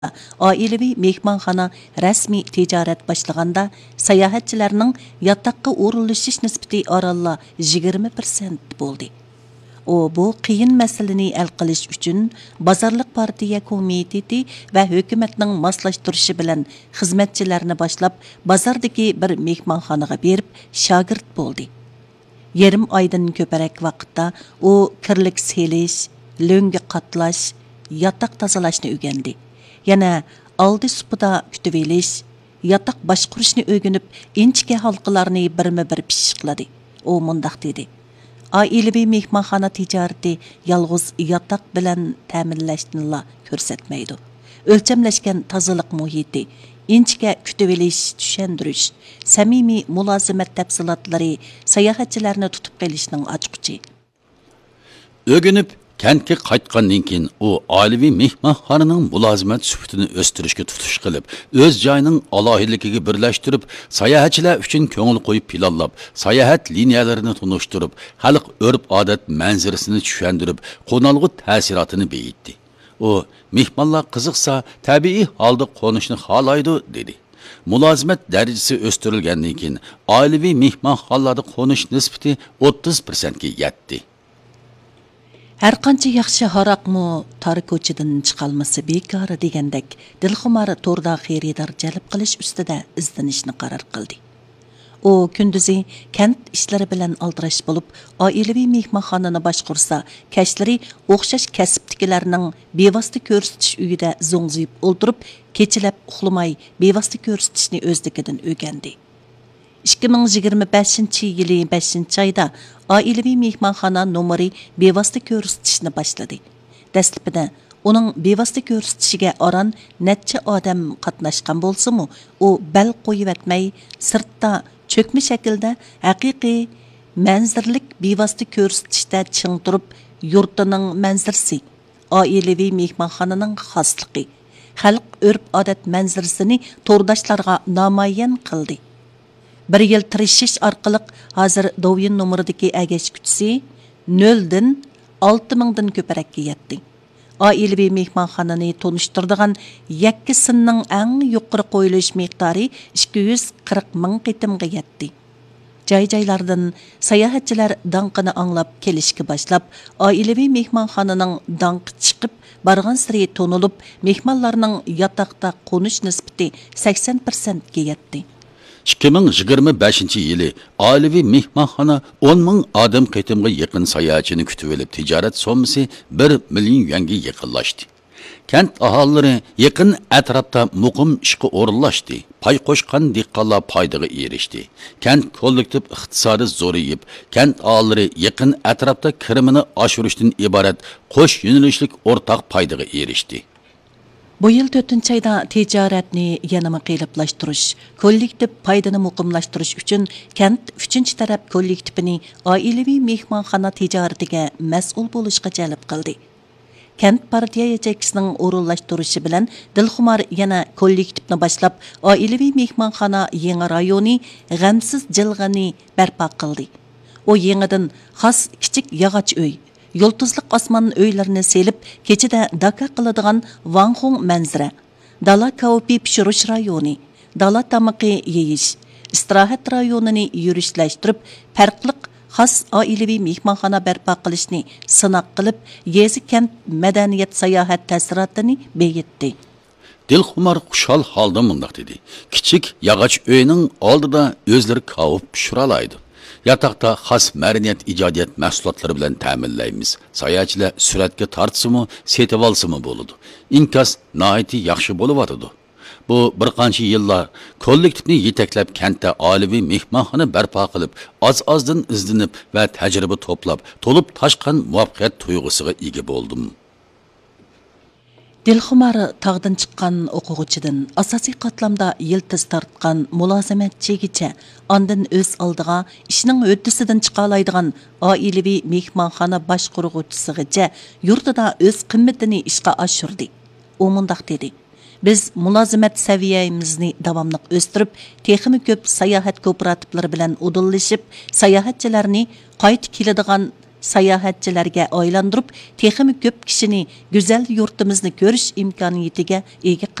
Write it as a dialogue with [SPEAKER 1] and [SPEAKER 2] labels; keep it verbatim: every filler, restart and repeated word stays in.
[SPEAKER 1] oilaviy mehmonxona rasmiy tijorat boshlaganda sayohatchilarning yotoqqa o'rinlashish nisbati oralla yigirma persent bo'ldi. O bu qiyin masalani hal qilish uchun bozorlik partiya komiteti va hukumatning moslashtirishi bilan xizmatchilarni boshlab bozordagi bir mehmonxonaga berib shogird bo'ldi. Yarim oydan ko'proq vaqtda u kirlik selish, lo'nga qatlash, yotoq tozalashni o'rgandi. Yana oldi supida kutib elish, yotoq boshqurishni o'rganib, inchka halqalarni birma-bir pishiqladi. U mundaq dedi: oilaviy mehmonxona tijorati yolg'iz yotoq bilan ta'minlashni ko'rsatmaydi. O'lchamlashgan tozalik muhiti, inchka kutib elish, tushuntirish, samimiy mulozimat tafsilotlari sayohatchilarni tutib qolishning ochqichi.
[SPEAKER 2] O'rganib kentga qaytgandan keyin u oilaviy mehmonxonaning mulozimat sifatini o'stirishga tutish qilib, o'z joyining alohidligiga birlashtirib, sayohatchilar uchun ko'ngil qo'yib planlab, sayohat liniyalarini tunishtirib, xalq urf-odat manzarasini tushuntirib, qo'nalg'u ta'sirotini beyitdi. U mehmonlar qiziqsa, tabiiy holda qo'nishni xohlaydi dedi. Mulozimat darajasi o'stirilgandan keyin oilaviy mehmonxonalarda qo'nish nisbati o'ttiz persent ga yetdi.
[SPEAKER 1] Har qancha yaxshi haroqmi tor ko'chadan chiqolmasa bekor degandek, Dilxumar to'rda xaridor jalb qilish ustida izlanishni qaror qildi. U kunduzi kent ishlari bilan aldirash bo'lib, oilaviy mehmonxonani boshqursa, kashlari o'xshash kasbdagilarning bevosita ko'rsatish uyida zo'ngziyib o'ltirib, kechalab uxlamay bevosita ko'rsatishni o'zligidan o'rgandi. ikki ming yigirma beshinchi yili beshinchi oyda oilaviy mehmonxona nomeri bevosita ko'rsatishni boshladi. Dastlabida uning bevosita ko'rsatishiga oran necha odam qatnashgan bo'lsa-mu, u bal qo'yib etmay, sirtda cho'kma shaklda haqiqiy manzirlik bevosita ko'rsatishda ching turib, yurtining manzarasi, oilaviy mehmonxonaning xosligi, xalq urf-odat manzarasini to'rdoshlarga namoyon qildi. Bir yil tirishish orqali hozir Douyin nomeridagi agash kuchisi noldan olti mingdan ko'proqqa yetdi. Oilaviy mehmonxonani tunishtiradigan yakka sinning eng yuqori qo'yilish miqdori ikki yuz qirq ming qitimga yetdi. Joy-joylardan sayohatchilar danqini anglab kelishga boshlab, oilaviy mehmonxonaning danqi chiqib, bargan siri tonilib, mehmonlarning yotoqda qo'nish nisbati sakson persent ga yetdi.
[SPEAKER 2] ikki ming yigirma beshinchi yili oilaviy mehmonxona o'n ming odam qitimga yaqin sayohatchini kutib olib, tijorat sommasi bir million yuanga yaqinlashdi. Kent aholilari yaqin atrofda muqim ishga o'rinlashdi. Pay qo'shgan dehqonlar foydaga erishdi. Kent kollektiv iqtisodi zo'rayib, kent aholilari yaqin atrofda kirimini oshirishdan iborat qo'sh yo'nalishlik o'rtaq foydaga erishdi.
[SPEAKER 1] Bu yil to'rtinchi oyda tijoratni yanama qiyinlashtirish, kollektiv foydani muqimlashtirish uchun kent uchinchi taraf kollektivini oilaviy mehmonxona tijoratiga mas'ul bo'lishga jalb qildi. Kent partiya yetakchisining o'rinlashtirishi bilan Dilxumar yana kollektivni boshlab, oilaviy mehmonxona yangi rayoni g'amsiz jilg'ani barpo qildi. U yangidan xos kichik yog'och uy, Yoltuzliq osmon uylarini selib, kechida daka qiladigan Vanxong manzara, dala kaopi pishirish rayoni, dala tamaqi yeyish, istirohat rayonini yurishlashtirib, farqli xos oilaviy mehmonxona barpo qilishni sinoq qilib, yezi kent madaniyat sayohat ta'sirotini beyitdi.
[SPEAKER 2] Dilxumar xushal holda mundaq dedi: kichik yog'och uyning oldida o'zlari kaob pishiralaydi. Yatakta xas madaniyat ijodiyat mahsulotlari bilan ta'minlaymiz. Sayohatchilar suratga tortsimi, setib olsimi bo'ladi. Inkas nihoyatda yaxshi bo'lyotdi. Bu bir qancha yillar kollektivni yetaklab kentda oilaviy mehmonxona barpo qilib, oz-ozdan izlanib va tajriba to'plab, to'lib toshgan muvaffaqiyat tuyg'usiga ega bo'ldim.
[SPEAKER 1] Dilxumar tağdan chiqqan o'quvchidan asosiy qatlamda yiltiz tortgan mulozimatchigacha, ondan o'z oldiga ishning o'ttisidan chiqa oladigan oilaviy mehmonxona boshqaruvchisigacha yurtida o'z qimmatini ishga oshirdi. U mundaq dedi: biz mulozimat saviyamizni davomli o'stirib, texmi ko'p sayohat kooperativlari bilan udillashib, sayohatchilarni qayt keladigan sayohatchilarga aylantirib, texmi ko'p kishini go'zal yurtimizni ko'rish imkoniyatiga ega